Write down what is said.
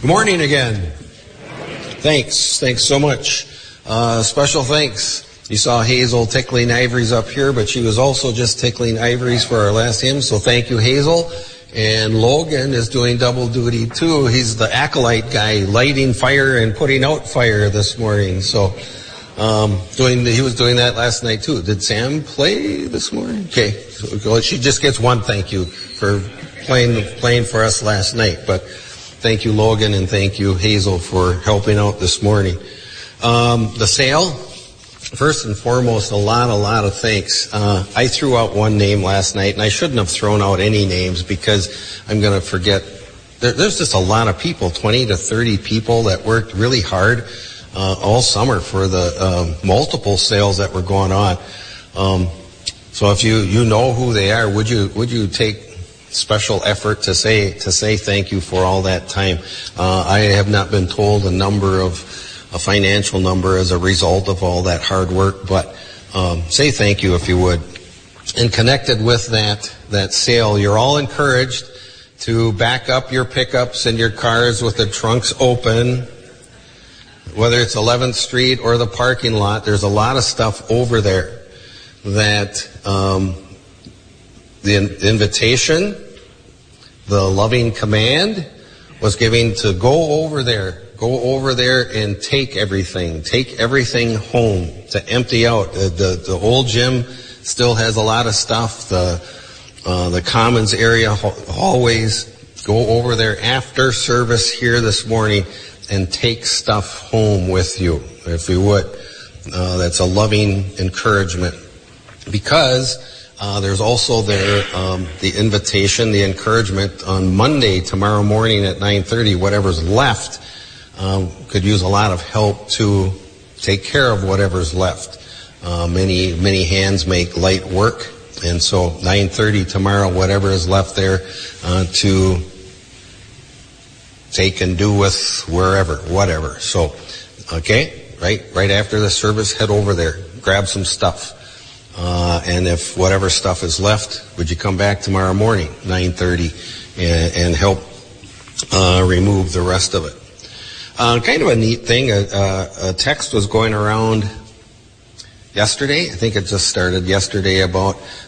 Good morning again. Thanks so much. Special thanks. You saw Hazel tickling ivories up here, but she was also just tickling ivories for our last hymn, so thank you, Hazel. And Logan is doing double duty too. He's the acolyte guy, lighting fire and putting out fire this morning. So he was doing that last night too. Did Sam play this morning? Okay, so she just gets one thank you for playing for us last night. But thank you, Logan, and thank you, Hazel, for helping out this morning. The sale, first and foremost, a lot of thanks. I threw out one name last night, and I shouldn't have thrown out any names because I'm going to forget. There's just a lot of people, 20 to 30 people that worked really hard all summer for the multiple sales that were going on. So if you know who they are, would you take special effort to say thank you for all that time? I have not been told a financial number as a result of all that hard work, but say thank you if you would. And connected with that sale, you're all encouraged to back up your pickups and your cars with the trunks open. Whether it's 11th Street or the parking lot, there's a lot of stuff over there that the invitation, the loving command was giving to go over there and take everything home, to empty out. The old gym still has a lot of stuff. The commons area hallways, go over there after service here this morning and take stuff home with you, if you would. That's a loving encouragement. Because there's also there the invitation, the encouragement on Monday, tomorrow morning at 9:30, whatever's left could use a lot of help to take care of whatever's left. Many hands make light work, and so 9:30 tomorrow, whatever is left there to take and do with whatever. So, okay, right after the service, head over there, grab some stuff. And if whatever stuff is left, would you come back tomorrow morning, 9:30, and help remove the rest of it? Kind of a neat thing, a text was going around yesterday. I think it just started yesterday about